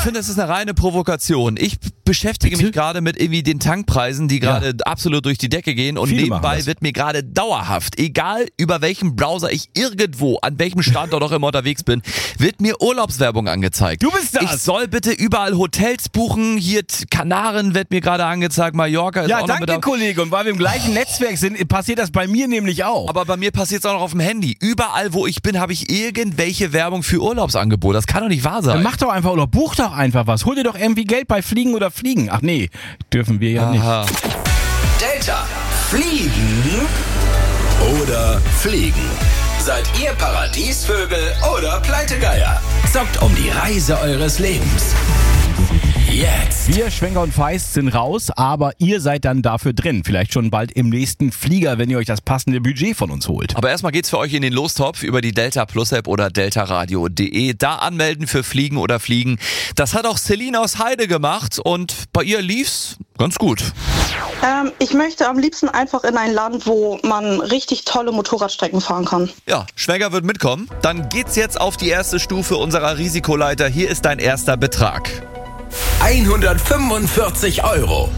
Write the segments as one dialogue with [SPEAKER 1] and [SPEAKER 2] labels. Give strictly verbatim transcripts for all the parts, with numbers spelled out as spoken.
[SPEAKER 1] finde, es ist eine reine Provokation. Ich beschäftige
[SPEAKER 2] Bitte?
[SPEAKER 1] mich gerade mit irgendwie den Tankpreisen, die gerade
[SPEAKER 2] Ja.
[SPEAKER 1] absolut durch die Decke gehen und
[SPEAKER 2] Viele machen
[SPEAKER 1] nebenbei
[SPEAKER 2] das.
[SPEAKER 1] wird mir gerade dauerhaft, egal über welchen Browser ich irgendwo, an welchem Standort auch immer unterwegs bin, wird mir Urlaubswerbung angezeigt.
[SPEAKER 2] Du bist das!
[SPEAKER 1] Ich soll bitte überall Hotels buchen, hier T- Kanaren wird mir gerade angezeigt, Mallorca ist
[SPEAKER 2] Ja,
[SPEAKER 1] auch noch mit
[SPEAKER 2] danke,
[SPEAKER 1] dabei.
[SPEAKER 2] Kollege. Und weil wir im gleichen Netzwerk sind, passiert das bei mir nämlich auch.
[SPEAKER 1] Aber bei mir passiert es auch noch auf dem Handy. Überall, wo ich bin, habe ich irgendwelche Werbung für Urlaubsangebote. Das kann doch nicht wahr sein.
[SPEAKER 2] Dann mach doch einfach oder buch doch einfach was. Hol dir doch irgendwie Geld bei Fliegen oder Fliegen. Ach nee, dürfen wir ja nicht.
[SPEAKER 1] Aha.
[SPEAKER 3] Delta. Fliegen oder Fliegen? Seid ihr Paradiesvögel oder Pleitegeier? Zockt um die Reise eures Lebens. Jetzt.
[SPEAKER 2] Wir, Schwenker und Feist, sind raus, aber ihr seid dann dafür drin. Vielleicht schon bald im nächsten Flieger, wenn ihr euch das passende Budget von uns holt.
[SPEAKER 1] Aber erstmal geht's für euch in den Lostopf über die Delta Plus App oder deltaradio punkt de. Da anmelden für Fliegen oder Fliegen. Das hat auch Celine aus Heide gemacht und bei ihr lief's ganz gut.
[SPEAKER 4] Ähm, ich möchte am liebsten einfach in ein Land, wo man richtig tolle Motorradstrecken fahren kann.
[SPEAKER 1] Ja, Schwäger wird mitkommen. Dann geht's jetzt auf die erste Stufe unserer Risikoleiter. Hier ist dein erster Betrag.
[SPEAKER 3] hundertfünfundvierzig Euro.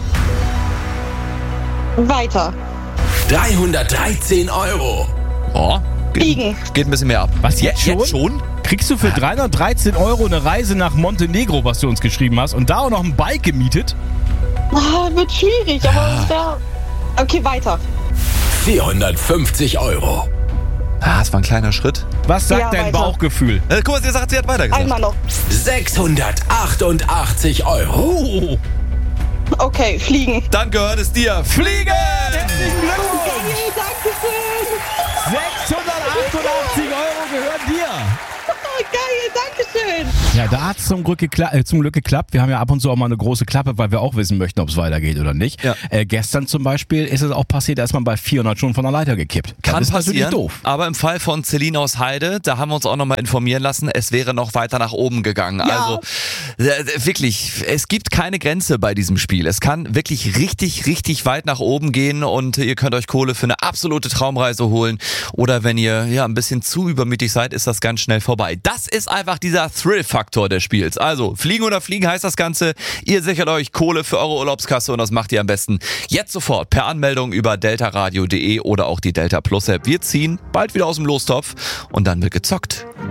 [SPEAKER 4] Weiter.
[SPEAKER 3] dreihundertdreizehn Euro.
[SPEAKER 1] Oh, geht,
[SPEAKER 4] Fliegen.
[SPEAKER 1] geht ein bisschen mehr ab.
[SPEAKER 2] Was, jetzt schon?
[SPEAKER 1] Jetzt schon?
[SPEAKER 2] Kriegst du für dreihundertdreizehn Euro eine Reise nach Montenegro, was du uns geschrieben hast, und da auch noch ein Bike gemietet?
[SPEAKER 4] Ah, wird schwierig, aber es wäre... Okay, weiter.
[SPEAKER 3] vierhundertfünfzig Euro.
[SPEAKER 1] Ah, das war ein kleiner Schritt.
[SPEAKER 2] Was sagt
[SPEAKER 4] Ja,
[SPEAKER 2] dein
[SPEAKER 4] weiter.
[SPEAKER 2] Bauchgefühl?
[SPEAKER 1] Äh, guck mal, sie sagt, sie hat weitergesagt.
[SPEAKER 4] Einmal noch.
[SPEAKER 3] sechshundertachtundachtzig Euro.
[SPEAKER 2] Oh,
[SPEAKER 4] Okay, fliegen.
[SPEAKER 1] Dann gehört es dir. Fliegen!
[SPEAKER 2] herzlichen Glückwunsch!
[SPEAKER 4] Hey, Dankeschön.
[SPEAKER 2] sechshundertachtundachtzig Euro gehören dir!
[SPEAKER 4] Oh, geil, Dankeschön.
[SPEAKER 2] Ja, da hat es zum, Glück gekla- äh, zum Glück geklappt. Wir haben ja ab und zu auch mal eine große Klappe, weil wir auch wissen möchten, ob es weitergeht oder nicht.
[SPEAKER 1] Ja.
[SPEAKER 2] Äh, gestern zum Beispiel ist es auch passiert, da ist man bei vierhundert schon von der Leiter gekippt. Das
[SPEAKER 1] Kann
[SPEAKER 2] ist natürlich
[SPEAKER 1] passieren,
[SPEAKER 2] doof.
[SPEAKER 1] aber im Fall von Celine aus Heide, da haben wir uns auch nochmal informieren lassen, es wäre noch weiter nach oben gegangen. Also äh, wirklich, es gibt keine Grenze bei diesem Spiel. Es kann wirklich richtig, richtig weit nach oben gehen und ihr könnt euch Kohle für eine absolute Traumreise holen. Oder wenn ihr ja ein bisschen zu übermütig seid, ist das ganz schnell vorbei. Das ist einfach dieser Thrill-Faktor des Spiels. Also, Fliegen oder Fliegen heißt das Ganze. Ihr sichert euch Kohle für eure Urlaubskasse und das macht ihr am besten jetzt sofort per Anmeldung über deltaradio punkt de oder auch die Delta Plus App. Wir ziehen bald wieder aus dem Lostopf und dann wird gezockt.